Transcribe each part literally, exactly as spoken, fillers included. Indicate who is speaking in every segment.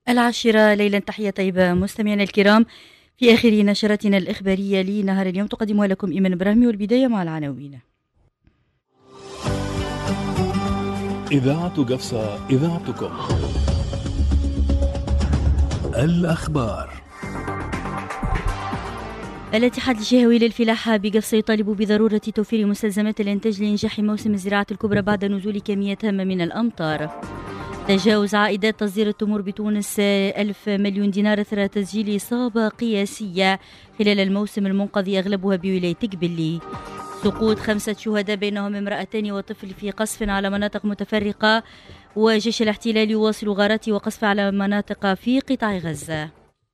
Speaker 1: العاشرة ليلا، تحية طيبة مستمعينا الكرام في آخر نشرتنا الإخبارية لنهار اليوم تقدمها لكم إيمان إبراهيمي، والبداية مع العناوين.
Speaker 2: إذاعة قفصة، إذاعتكم. الأخبار.
Speaker 1: الاتحاد الجهوي للفلاحة بقفصة يطالب بضرورة توفير مستلزمات الإنتاج لإنجاح موسم الزراعة الكبرى بعد نزول كمية هامة من الأمطار. تجاوز عائدات تصدير التمور بتونس ألف مليون دينار أثر تسجيل إصابة قياسية خلال الموسم المنقضي أغلبها بولاية قبلي. سقوط خمسة شهداء بينهم امرأتان وطفل في قصف على مناطق متفرقة، وجيش الاحتلال يواصل غارات وقصف على مناطق في قطاع غزة.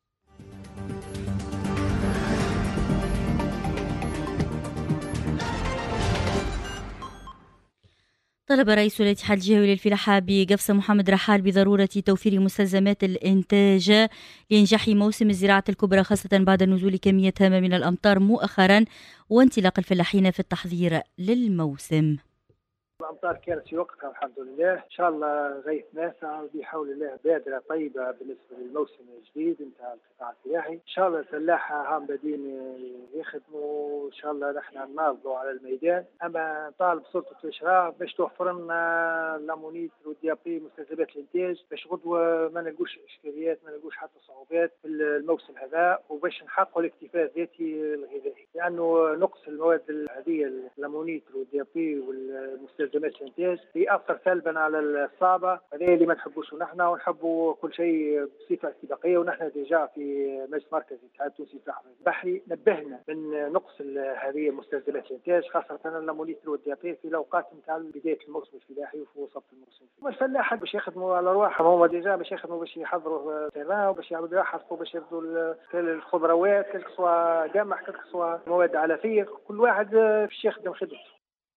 Speaker 1: طلب رئيس الاتحاد الجهوي للفلاحة بقفصة محمد رحال بضرورة توفير مستلزمات الإنتاج لإنجاح موسم الزراعة الكبرى، خاصة بعد نزول كمية هامة من الأمطار مؤخرا وانطلاق الفلاحين في التحضير للموسم.
Speaker 3: الأمطار كانت في وقتها الحمد لله، إن شاء الله غيث نافع بحول الله، بادرة طيبة بالنسبة للموسم الجديد انتهى القطاع الفلاحي. إن شاء الله الفلاحة هم بادين يخدموا، إن شاء الله نحن نناضلوا على الميدان. أما طالب سلطة الإشراف باش توفر لنا لامونيت والديابي مستلزمات الإنتاج باش غدوة ما نلقوش إشكاليات، ما نلقوش حتى صعوبات في الموسم هذا، وباش نحققوا الاكتفاء الذاتي الغذائي، لأنه نقص المواد هذه اللامونيت والديابي والمستلزمات مستلزمات الانتاج يأثر سلبا على الصعبة. هذا اللي ما نحبوش نحن، ونحبوا كل شيء بصفة استباقية. ونحن ديجا في مجلس مركزي الاتحاد التونسي للفلاحة البحري نبهنا من نقص هذه مستلزمات الانتاج، خاصة اللامونيتر والديابي في الأوقات نتاع بداية الموسم الفلاحي وفي وسط الموسم. والفلاح باش يخدموا على رواحهم، هما ديجا باش يخدموا باش يحضروا تيران وباش يعملوا يحرثوا باش يبدوا الخضروات كل سوا قمح كل سوا مواد علفية، كل واحد باش يخدم خدمته.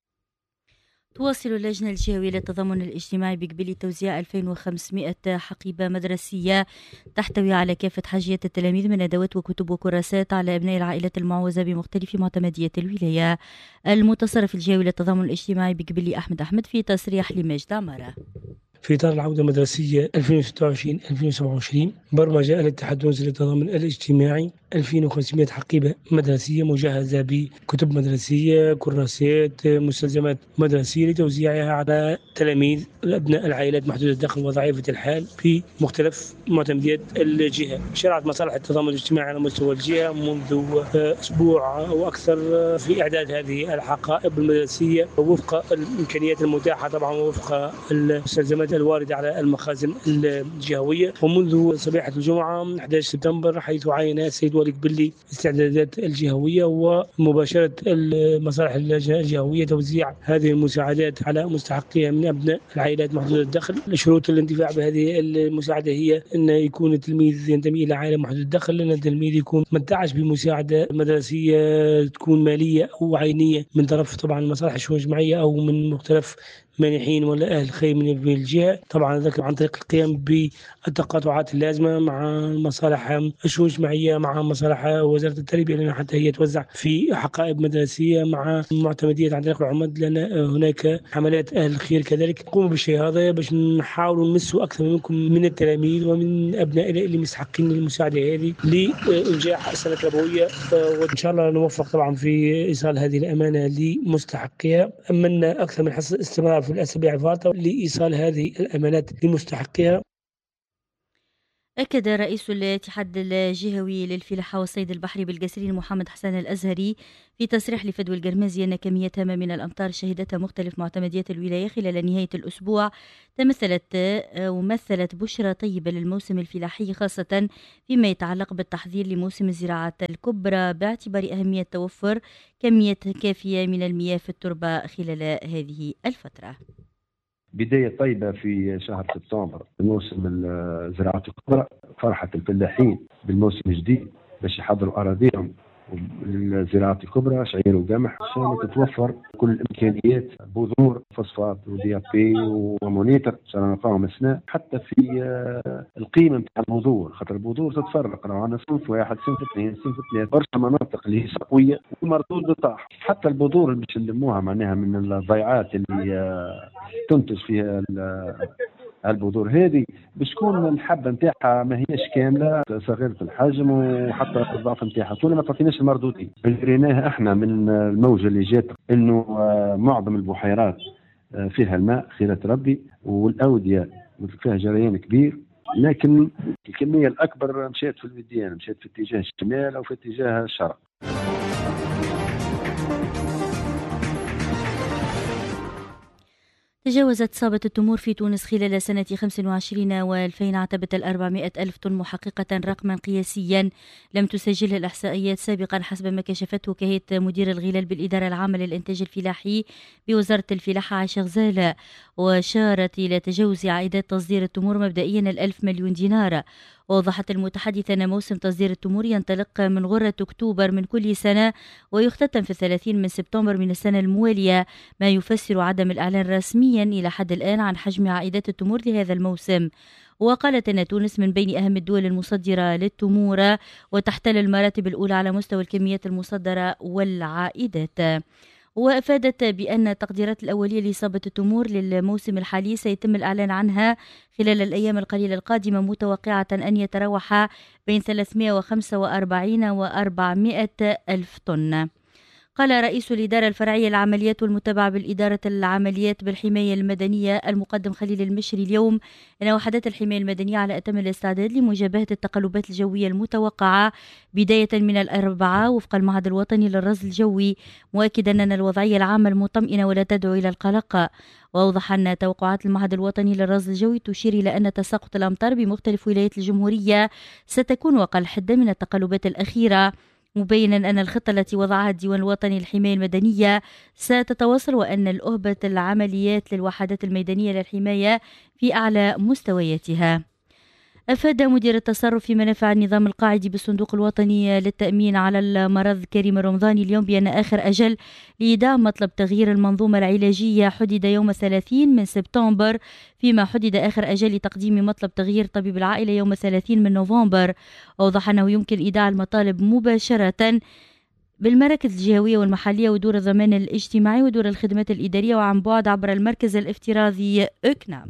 Speaker 1: تواصل اللجنة الجهوية للتضامن الاجتماعي بقبلي توزيع ألفين وخمسمائة حقيبة مدرسية تحتوي على كافة حاجيات التلاميذ من أدوات وكتب وكراسات على أبناء العائلات المعوزة بمختلف معتمديات الولاية. المتصرف الجهوي للتضامن الاجتماعي بقبلي أحمد أحمد في تصريح لمجد عمارة.
Speaker 4: في إطار العودة المدرسية ألفين وستة وعشرين ألفين وسبعة وعشرين برمج الاتحاد التونسي للتضامن الاجتماعي ألفين وخمسمائة حقيبة مدرسية مجهزة بكتب مدرسية، كراسات، مستلزمات مدرسية لتوزيعها على تلاميذ أبناء العائلات محدودة الدخل وضعيفة الحال في مختلف معتمديات الجهة. شرعت مصالح التضامن الاجتماعي على مستوى الجهة منذ أسبوع وأكثر في إعداد هذه الحقائب المدرسية وفق الإمكانيات المتاحة طبعا ووفق المستلزمات الواردة على المخازن الجهوية. ومنذ صباحة الجمعة أحد عشر سبتمبر حيث عين السيد والي قبلي استعدادات الجهوية ومباشرة المصالح الجهوية توزيع هذه المساعدات على مستحقيها من أبناء العائلات محدودة الدخل. شروط الانتفاع بهذه المساعدة هي أن يكون التلميذ ينتمي إلى عائلة محدودة الدخل، أن التلميذ يكون مدعش بمساعدة مدرسية تكون مالية أو عينية من طرف طبعا المصالح الشؤون الاجتماعية أو من مختلف مانحين ولا أهل خير من الجهة. طبعا ذلك عن طريق القيام بالتقاطعات اللازمة مع مصالح الشؤون الاجتماعية مع مصالح وزارة التربية، لأن حتى هي توزع في حقائب مدرسية مع معتمدية عن طريق العمد، لأن هناك حملات أهل الخير كذلك قوموا بالشيء هذا باش نحاولوا نمسوا أكثر منكم من التلاميذ ومن أبناء اللي مستحقين المساعدة هذه لإنجاح السنة التربوية، وإن شاء الله نوفق طبعا في إيصال هذه الأمانة لمستحقيها. أمنا أكثر من حصة استمرار في الأسابيع الفاترة لإيصال هذه الأمانات لمستحقها.
Speaker 1: أكد رئيس الاتحاد الجهوي للفلاحة والصيد البحري بالقصرين محمد حسن الأزهري في تصريح لفدوى القرمزي أن كمية هامة من الأمطار شهدتها مختلف معتمديات الولاية خلال نهاية الأسبوع تمثلت ومثلت بشرى طيبة للموسم الفلاحي، خاصة فيما يتعلق بالتحضير لموسم الزراعة الكبرى باعتبار أهمية توفر كمية كافية من المياه في التربة خلال هذه الفترة.
Speaker 5: بداية طيبة في شهر سبتمبر موسم الزراعة الكبرى، فرحة الفلاحين بالموسم الجديد باش يحضروا أراضيهم للزراعة الكبرى شعير وقمح عشان تتوفر كل الإمكانيات، بذور فوسفات ودي بي ومونيتر عشان نلقاهم السنة. حتى في القيمة نتاع البذور، خاطر البذور تتفرق، راه عندنا صنف واحد صنف اثنين صنف ثلاثة، برشا مناطق اللي هي قوية والمردود بطاح. حتى البذور باش نلموها معناها من الضيعات اللي تنتج فيها البذور هذه بتكون الحبه نتاعها ما هيش كامله، صغيره الحجم، وحتى الضعف نتاعها كل ما تعطيناش المردودين. اللي ريناه احنا من الموجه اللي جات انه معظم البحيرات فيها الماء خيرة ربي، والاوديه فيها جريان كبير، لكن الكميه الاكبر مشات في الوديان، مشات في اتجاه الشمال او في اتجاه الشرق.
Speaker 1: تجاوزت إصابة التمور في تونس خلال سنة خمسة وعشرين وألفين عتبة الأربعمائة ألف طن، محققة رقما قياسيا لم تسجله الإحصائيات سابقا حسب ما كشفته كهيئة مدير الغلال بالإدارة العامة للإنتاج الفلاحي بوزارة الفلاحة عائشة غزالة، وأشارت إلى تجاوز عائدات تصدير التمور مبدئيا الألف مليون دينار. ووضحت المتحدثة أن موسم تصدير التمور ينطلق من غرة أكتوبر من كل سنة ويختتم في الثلاثين من سبتمبر من السنة الموالية، ما يفسر عدم الإعلان رسميا إلى حد الآن عن حجم عائدات التمور لهذا الموسم. وقالت أن تونس من بين أهم الدول المصدرة للتمور وتحتل المراتب الأولى على مستوى الكميات المصدرة والعائدات. وأفادت بأن التقديرات الأولية لإصابة التمور للموسم الحالي سيتم الإعلان عنها خلال الأيام القليلة القادمة، متوقعة أن يتراوح بين ثلاثمائة وخمسة وأربعين وأربعمائة ألف طن. قال رئيس الإدارة الفرعية للعمليات والمتابعة بالإدارة العمليات بالحماية المدنية المقدم خليل المشري اليوم أن وحدات الحماية المدنية على أتم الاستعداد لمواجهة التقلبات الجوية المتوقعة بداية من الأربعاء وفق المعهد الوطني للرصد الجوي، مؤكدا أن الوضعية العامة المطمئنة ولا تدعو إلى القلق. وأوضح أن توقعات المعهد الوطني للرصد الجوي تشير إلى أن تساقط الأمطار بمختلف ولايات الجمهورية ستكون أقل حدة من التقلبات الأخيرة، مبينا أن الخطة التي وضعها الديوان الوطني للحماية المدنية ستتواصل، وأن الأهبة العمليات للوحدات الميدانية للحماية في أعلى مستوياتها. أفاد مدير التصرف في منافع النظام القاعدي بالصندوق الوطني للتأمين على المرض كريم الرمضاني اليوم بأن آخر أجل لإيداع مطلب تغيير المنظومة العلاجية حدد يوم ثلاثين من سبتمبر، فيما حدد آخر أجل لتقديم مطلب تغيير طبيب العائلة يوم ثلاثين من نوفمبر. أوضح أنه يمكن إيداع المطالب مباشرة بالمراكز الجهوية والمحلية ودور الضمان الاجتماعي ودور الخدمات الإدارية وعن بعد عبر المركز الافتراضي أكنام.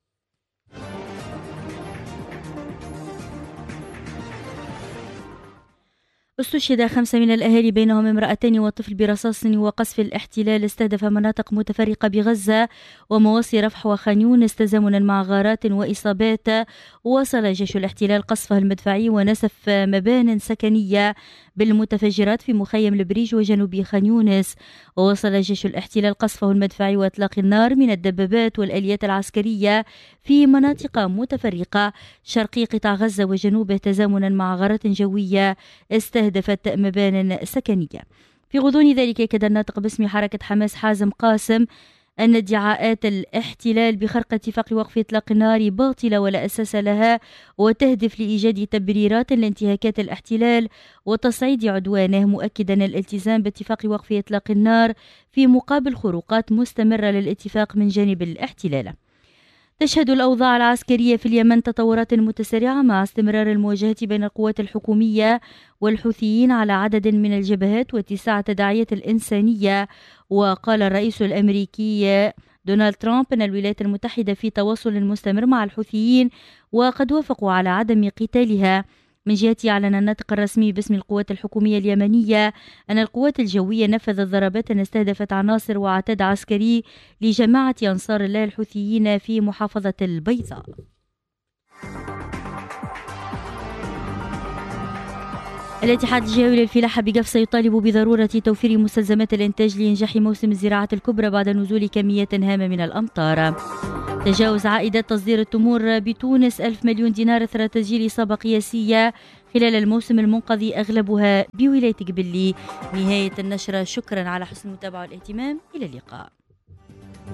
Speaker 1: استشهد خمسة من الأهالي بينهم امرأتين وطفل برصاص وقصف الاحتلال استهدف مناطق متفرقة بغزة ومواصي رفح وخان يونس تزامنا مع غارات وإصابات. وصل جيش الاحتلال قصفه المدفعي ونسف مبان سكنية بالمتفجرات في مخيم البريج وجنوب خان يونس. ووصل جيش الاحتلال قصفه المدفعي وإطلاق النار من الدبابات والآليات العسكرية في مناطق متفرقة شرقي قطاع غزة وجنوبه تزامنا مع غارات جوية استهدفت مبان سكنية. في غضون ذلك يكاد الناطق باسم حركة حماس حازم قاسم أن ادعاءات الاحتلال بخرق اتفاق وقف إطلاق النار باطلة ولا أساس لها، وتهدف لإيجاد تبريرات لانتهاكات الاحتلال وتصعيد عدوانه، مؤكدا الالتزام باتفاق وقف إطلاق النار في مقابل خروقات مستمرة للاتفاق من جانب الاحتلال. تشهد الأوضاع العسكرية في اليمن تطورات متسارعة مع استمرار المواجهة بين القوات الحكومية والحوثيين على عدد من الجبهات واتساع التداعيات الإنسانية. وقال الرئيس الأمريكي دونالد ترامب أن الولايات المتحدة في تواصل مستمر مع الحوثيين وقد وافقوا على عدم قتالها. من جهته أعلن الناطق الرسمي باسم القوات الحكومية اليمنية أن القوات الجوية نفذت ضربات استهدفت عناصر وعتاد عسكري لجماعة أنصار الله الحوثيين في محافظة البيضاء. الاتحاد الجهوي للفلاحة بقفصة يطالب بضرورة توفير مستلزمات الإنتاج لإنجاح موسم الزراعة الكبرى بعد نزول كميات هامة من الأمطار. تجاوز عائدات تصدير التمور بتونس ألف مليون دينار أثر تسجيل إصابة قياسية خلال الموسم المنقضي أغلبها بولاية قبلي. نهاية النشرة، شكرا على حسن المتابعة والاهتمام، إلى اللقاء.